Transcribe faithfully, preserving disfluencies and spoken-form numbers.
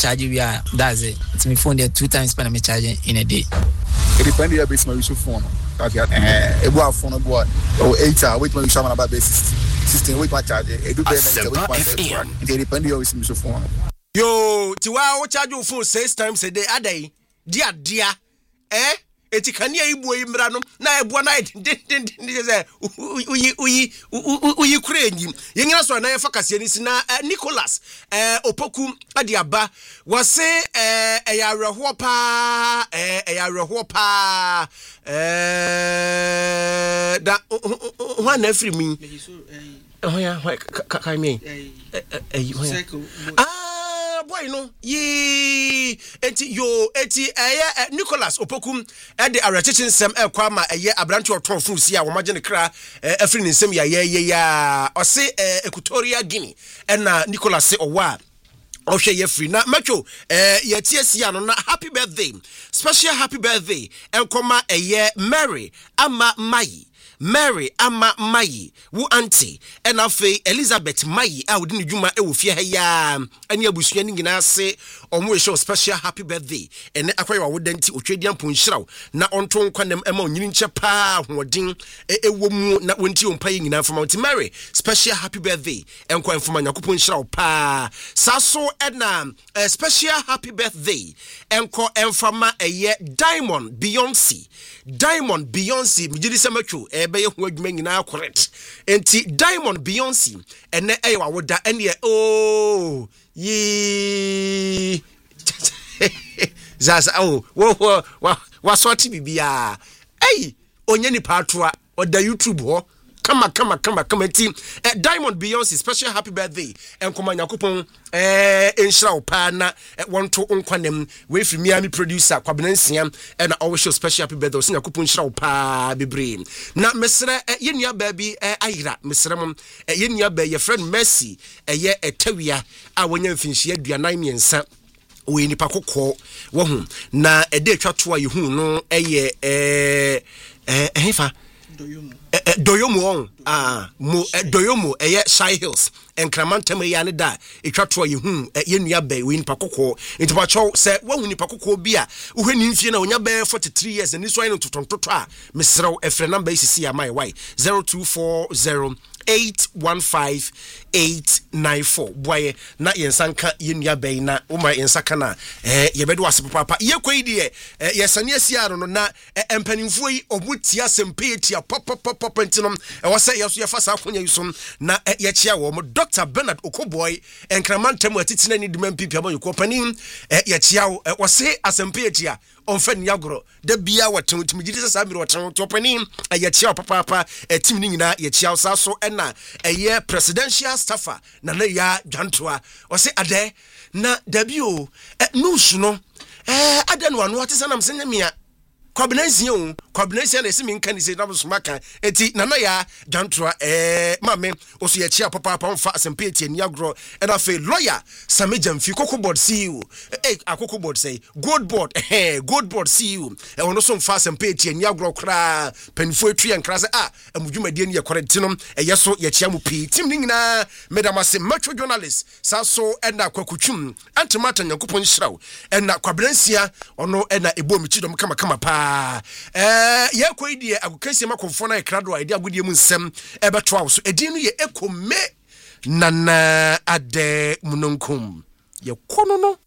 charge we are that's it. It's my phone there two times per me charging in a day. It depends your base my use phone. Okay, eh, a boy phone boy or eight hour wait when you show about base system wait my charge. It do it depends your use phone. Yo, tiwa wo charge your phone six times a day a day. Dia dia. Eh? Eti kania ibu imra no na eboa na din din din say uyi uyi uyi krenyi yenyina so na ye fakase ni sina Nicholas eh opoku ade aba wo se eh eyareho pa eh eyareho pa eh da ho na afri mi ho ya kai mi eh ah boy no ye enti yo enti eh Nicholas opokum e de arechichen sem e kwa ma eye abranche oton fun si a wo magene kra afri ni sem ya ye ye ya o se Equatorial Guinea e na Nicholas se owa o hwe ye free na macho eh ye tie sia no na happy birthday special happy birthday en koma eye Mary ama Mai Mary ama Mai wo auntie and afi Elizabeth Mai a wodi ne dwuma e wo fie ha ya ani abusua ni nyina se omo show special happy birthday ene akwaye wo danti otwedian ponhyiraw na onto nkwanem ema onyini nche pa hodin ewo mu na wonti ompaye nyina fama ti Mary special happy birthday enkwa mfama nyakopon hyiraw pa saso ena special happy birthday enko emfama eye Diamond Beyonce Diamond Beyonce mjidi semacho ebe ye ho adwuma nyina correct enti Diamond Beyonce ene eye wa woda ene oh yi zaza oh wo wo wa sorti bibia ei onye ni patoa oda YouTube ho kama kama kama kama team eh, Diamond Beyonce special happy birthday enkoma nyakopon eh enhira opa na eh, wonto nkwanem we fi Miami producer kwabenansia eh, na always show special happy birthday so nyakopon enhira opa bebre na mesre eh, yenua ba bi eh, ayira mesre mom eh, yenua ba ye friend Mercy eh, ye etawia a wonya mfinhia aduanan miensa we nipa kokko wo hu na ede twato a ye hu no eye eh eh hefa doyomo eh, doyomo on ah mo eh, doyomo eye Shy Hills enkramantam ya ne da etwato ye hu ye nua ba we nipa kokko ntipa chow se wo hu nipa kokko bi a wo hwani mfie na onya ba forty-three years ni so ayi no totontoto a mesrew efre number isisi ya my why zero two four zero eight one five eight nine four boye na yensanka yenua bai na o ma yensaka na eh yebedo ase papa ye kwedi eh yesane asia no na empanimfo yi obutia sempe etia pop pop pop entinom e wo se yeso yefasa akonya yusum na ye chia wo mo Doctor Bernard Okoboy enkramantam atitina ni demand pipi abon yokopanin ye chia wo se asempe etia onfen yagro da bia watem timigidi sasa mi watem topanin ye chia papa papa tim ni nyina ye chia sa so na eye presidential staffer na na ya dwantoa o se ade na dabio news no eh ade no anu atesa nam senya mia kwabnansi o kwabnansi na esi mi nka ni se na so maka eti na na ya dwantoa eh mame o so ye chia papa papa mfa asempe eti ni agro and afa lawyer Samejamfi Cocoa Board C E O eh akoko board say gold board eh gold board C E O e wono so mfa asempe eti ni agro kra panfo etui enkra se ah amudwumadie ni ye correct no e yeso ye chia mu pi tim ni nyina madam ase metro journalist saso and akwakutwum antimata nyakopon hyiraw and kwabransia ono e na ebo michidom kama kama pa eh ye koidie agokasi makonfo na ekrado ide agodie mu nsem ebeto awo so edin no ye ekome nana ade munonkum ye kono no